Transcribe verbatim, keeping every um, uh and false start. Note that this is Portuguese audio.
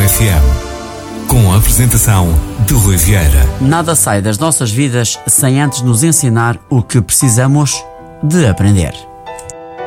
F M, com a apresentação de Rui Vieira. Nada sai das nossas vidas sem antes nos ensinar o que precisamos de aprender.